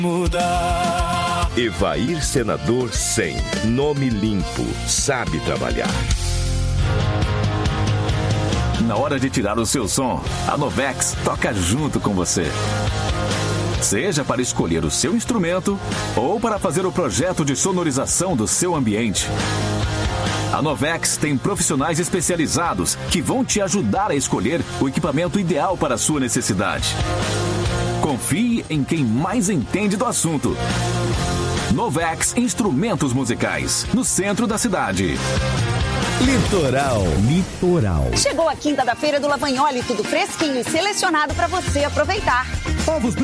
Mudar. Evair Senador 100. Nome limpo. Sabe trabalhar. Na hora de tirar o seu som, a Novex toca junto com você. Seja para escolher o seu instrumento ou para fazer o projeto de sonorização do seu ambiente. A Novex tem profissionais especializados que vão te ajudar a escolher o equipamento ideal para a sua necessidade. Confie em quem mais entende do assunto. Novex Instrumentos Musicais, no centro da cidade. Litoral. Chegou a quinta da feira do Lavagnoli, tudo fresquinho e selecionado para você aproveitar. Ovos